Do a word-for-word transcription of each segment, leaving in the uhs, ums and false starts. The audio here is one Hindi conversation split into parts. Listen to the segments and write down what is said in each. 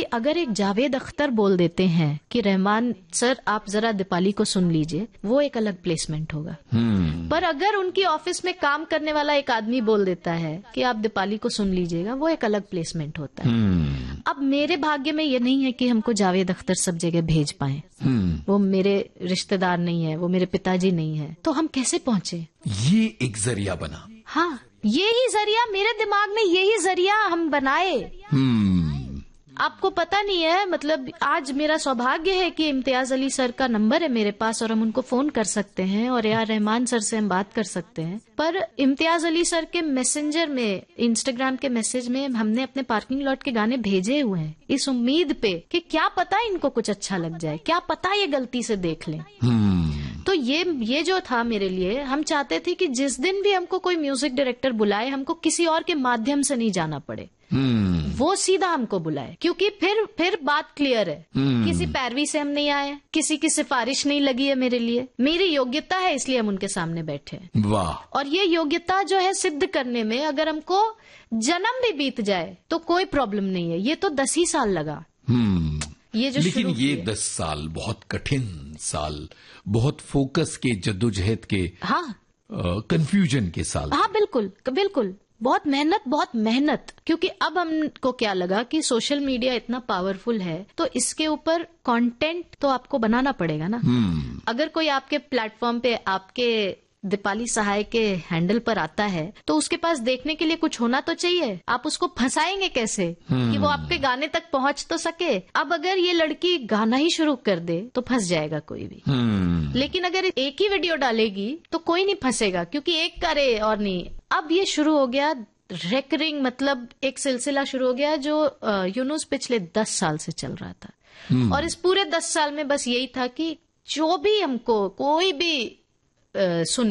अगर एक जावेद अख्तर बोल देते हैं कि रहमान सर आप जरा दीपाली को सुन लीजिए, वो एक अलग प्लेसमेंट होगा। hmm. पर अगर उनकी ऑफिस में काम करने वाला एक आदमी बोल देता है कि आप दीपाली को सुन लीजिएगा, वो एक अलग प्लेसमेंट होता है। hmm. अब मेरे भाग्य में ये नहीं है कि हमको जावेद अख्तर सब जगह भेज पाए। hmm. वो मेरे रिश्तेदार नहीं है, वो मेरे पिताजी नहीं है, तो हम कैसे पहुंचे? ये एक जरिया बना। हाँ, यही जरिया मेरे दिमाग में, यही जरिया हम बनाए। hmm. आपको पता नहीं है, मतलब आज मेरा सौभाग्य है कि इम्तियाज अली सर का नंबर है मेरे पास और हम उनको फोन कर सकते हैं और यार रहमान सर से हम बात कर सकते हैं। पर इम्तियाज अली सर के मैसेंजर में, इंस्टाग्राम के मैसेज में हमने अपने पार्किंग लॉट के गाने भेजे हुए हैं इस उम्मीद पे कि क्या पता इनको कुछ अच्छा लग जाए, क्या पता ये गलती से देख लें। hmm. तो ये ये जो था मेरे लिए, हम चाहते थे कि जिस दिन भी हमको कोई म्यूजिक डायरेक्टर बुलाए, हमको किसी और के माध्यम से नहीं जाना पड़े। Hmm. वो सीधा हमको बुलाए, क्योंकि फिर फिर बात क्लियर है। hmm. किसी पैरवी से हम नहीं आए, किसी की सिफारिश नहीं लगी है मेरे लिए, मेरी योग्यता है इसलिए हम उनके सामने बैठे। वाह। और ये योग्यता जो है सिद्ध करने में अगर हमको जन्म भी बीत जाए तो कोई प्रॉब्लम नहीं है। ये तो दस ही साल लगा। hmm. ये जो लेकिन ये दस साल बहुत कठिन साल, बहुत फोकस के, जद्दोजहद के, हाँ, कंफ्यूजन के साल। हाँ बिल्कुल बिल्कुल, बहुत मेहनत, बहुत मेहनत। क्योंकि अब हमको क्या लगा कि सोशल मीडिया इतना पावरफुल है तो इसके ऊपर कंटेंट तो आपको बनाना पड़ेगा ना। hmm. अगर कोई आपके प्लेटफॉर्म पे आपके दीपाली सहाय के हैंडल पर आता है तो उसके पास देखने के लिए कुछ होना तो चाहिए। आप उसको फंसाएंगे कैसे hmm. कि वो आपके गाने तक पहुंच तो सके। अब अगर ये लड़की गाना ही शुरू कर दे तो फंस जाएगा कोई भी। hmm. लेकिन अगर एक ही वीडियो डालेगी तो कोई नहीं फंसेगा, क्योंकि एक करे और नहीं। अब ये शुरू हो गया रेकरिंग, मतलब एक सिलसिला शुरू हो गया जो यूनुस पिछले दस साल से चल रहा था। hmm. और इस पूरे दस साल में बस यही था कि जो भी हमको कोई भी आ, सुने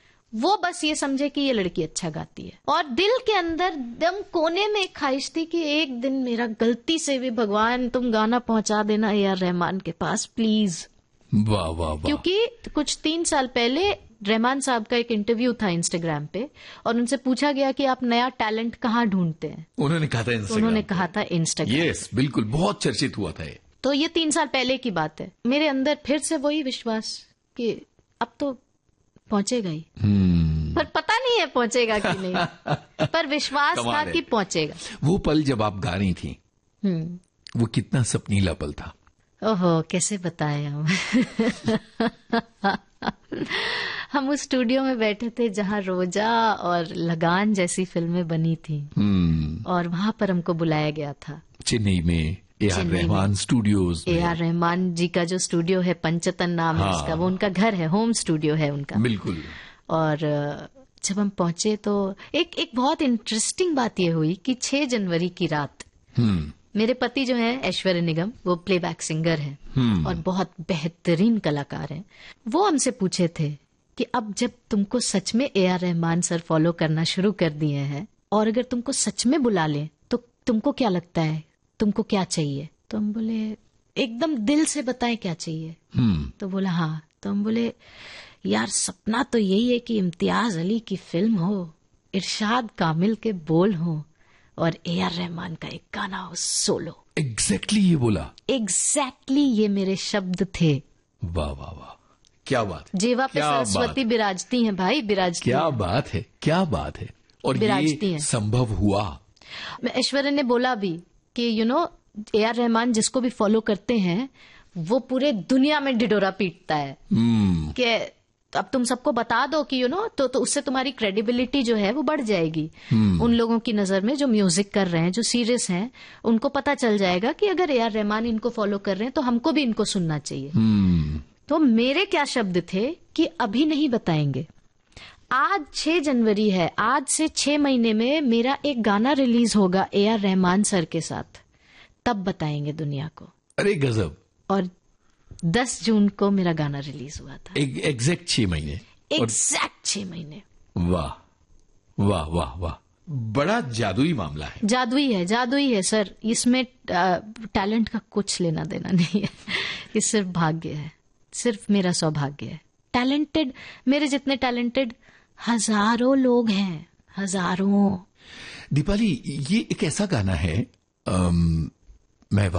वो बस ये समझे कि ये लड़की अच्छा गाती है। और दिल के अंदर दम कोने में एक ख्वाहिश थी कि एक दिन मेरा गलती से भी भगवान तुम गाना पहुंचा देना ए आर रहमान के पास प्लीज। वाह वाह वाह। क्योंकि कुछ तीन साल पहले रहमान साहब का एक इंटरव्यू था इंस्टाग्राम पे और उनसे पूछा गया कि आप नया टैलेंट कहाँ ढूंढते हैं। उन्होंने कहा था इंस्टाग्राम। उन्होंने कहा था इंस्टाग्राम। यस बिल्कुल, बहुत चर्चित हुआ था ये। तो ये तीन साल पहले की बात है। मेरे अंदर फिर से वही विश्वास कि अब तो पहुंचेगा ही। hmm. पर पता नहीं है पहुंचेगा कि नहीं, पर विश्वास था कि पहुंचेगा। वो पल जब आप गा रही थी, hmm. वो कितना सपनीला पल था। ओहो, कैसे बताए हम। हम उस स्टूडियो में बैठे थे जहां रोजा और लगान जैसी फिल्में बनी थी। hmm. और वहां पर हमको बुलाया गया था चेन्नई में A R Rahman studios. A R Rahman जी का जो स्टूडियो है, पंचतन नाम है उसका, वो उनका घर है, होम स्टूडियो है उनका। बिल्कुल। और जब हम पहुंचे तो एक एक बहुत इंटरेस्टिंग बात ये हुई कि छह जनवरी की रात hmm. मेरे पति जो है ऐश्वर्य निगम, वो प्लेबैक सिंगर है hmm. और बहुत बेहतरीन कलाकार हैं। वो हमसे पूछे थे कि अब जब तुमको सच में A R Rahman sir follow करना शुरू कर दिए हैं और अगर तुमको सच में बुला लें तो तुमको क्या लगता है, तुमको क्या चाहिए? तो हम बोले एकदम दिल से बताएं क्या चाहिए। hmm. तो बोला हाँ। तो हम बोले यार सपना तो यही है कि इम्तियाज अली की फिल्म हो, इरशाद कामिल के बोल हो और ए आर रहमान का एक गाना हो सोलो। एग्जैक्टली exactly ये बोला। एग्जैक्टली exactly ये मेरे शब्द थे। वाह वाह वाह, क्या बात है। जेवा पे सरस्वती बिराजती हैं भाई, बिराजती। क्या बात है, क्या बात है। और ये संभव हुआ। ऐश्वर्य ने बोला भी कि you know A R Rahman जिसको भी फॉलो करते हैं वो पूरे दुनिया में ढिढोरा पीटता है hmm. कि अब तुम सबको बता दो कि यू नो तो तो उससे तुम्हारी क्रेडिबिलिटी जो है वो बढ़ जाएगी। hmm. उन लोगों की नजर में जो म्यूजिक कर रहे हैं, जो सीरियस हैं, उनको पता चल जाएगा कि अगर ए आर रहमान इनको फॉलो कर रहे हैं तो हमको भी इनको सुनना चाहिए। hmm. तो मेरे क्या शब्द थे कि अभी नहीं बताएंगे। आज छह जनवरी है, आज से छह महीने में मेरा एक गाना रिलीज होगा ए आर रहमान सर के साथ, तब बताएंगे दुनिया को। अरे गजब। और दस जून को मेरा गाना रिलीज हुआ था। एक एग्जैक्ट छह महीने। एग्जैक्ट छह महीने। वाह वाह वाह वाह, बड़ा जादुई मामला है। जादुई है, जादुई है सर। इसमें टैलेंट का कुछ लेना देना नहीं है। ये सिर्फ भाग्य है, सिर्फ मेरा सौभाग्य है। टैलेंटेड, मेरे जितने टैलेंटेड हजारों लोग हैं, हजारों। दीपाली, ये एक ऐसा गाना है, मैं